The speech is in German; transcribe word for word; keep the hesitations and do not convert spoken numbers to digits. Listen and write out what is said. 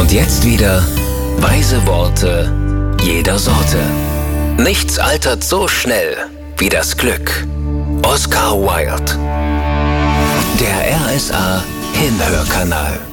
Und jetzt wieder weise Worte jeder Sorte. Nichts altert so schnell wie das Glück. Oscar Wilde. Der R S A Hinhörkanal.